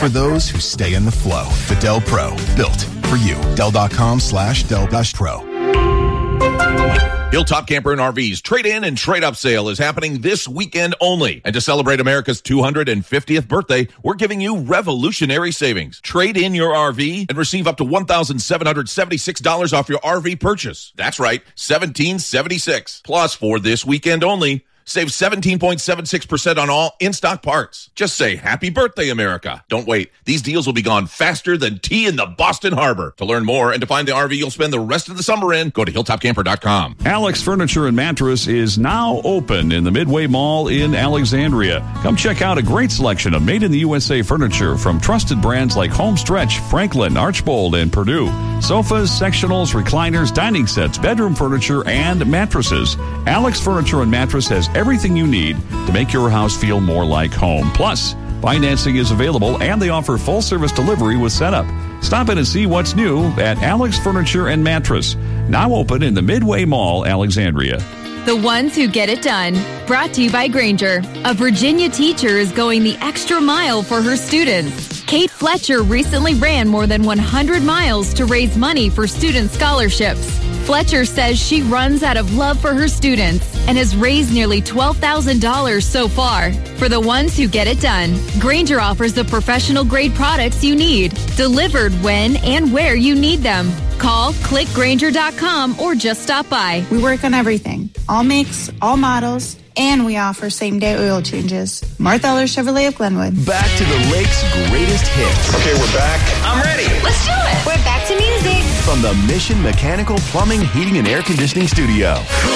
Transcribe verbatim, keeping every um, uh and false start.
for those who stay in the flow. The Del Pro, built for you. Dell.com slash Del Pro. Hilltop Camper and R V's trade-in and trade-up sale is happening this weekend only. And to celebrate America's two hundred fiftieth birthday, we're giving you revolutionary savings. Trade in your R V and receive up to one thousand seven hundred seventy-six dollars off your R V purchase. That's right, one thousand seven hundred seventy-six dollars. Plus, for this weekend only, save seventeen point seven six percent on all in-stock parts. Just say, happy birthday, America. Don't wait. These deals will be gone faster than tea in the Boston Harbor. To learn more and to find the R V you'll spend the rest of the summer in, go to hilltop camper dot com. Alex Furniture and Mattress is now open in the Midway Mall in Alexandria. Come check out a great selection of made-in-the-U S A furniture from trusted brands like Homestretch, Franklin, Archbold, and Purdue. Sofas, sectionals, recliners, dining sets, bedroom furniture, and mattresses. Alex Furniture and Mattress has everything you need to make your house feel more like home. Plus, financing is available and they offer full service delivery with setup. Stop in and see what's new at Alex Furniture and Mattress, now open in the Midway Mall, Alexandria. The ones who get it done. Brought to you by Granger. A Virginia teacher is going the extra mile for her students. Kate Fletcher recently ran more than one hundred miles to raise money for student scholarships. Fletcher says she runs out of love for her students and has raised nearly twelve thousand dollars so far. For the ones who get it done, Granger offers the professional-grade products you need, delivered when and where you need them. Call, click Granger dot com, or just stop by. We work on everything. All makes, all models, and we offer same-day oil changes. Martha Eller Chevrolet of Glenwood. Back to the Lake's greatest hits. Okay, we're back. I'm ready. Let's do it. We're back to music. From the Mission Mechanical Plumbing, Heating, and Air Conditioning Studio.